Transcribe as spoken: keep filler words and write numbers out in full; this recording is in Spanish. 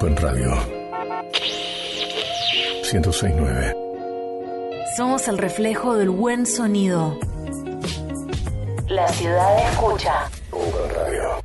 Open Radio ciento seis punto nueve. Somos el reflejo del buen sonido. La ciudad escucha. Open Radio.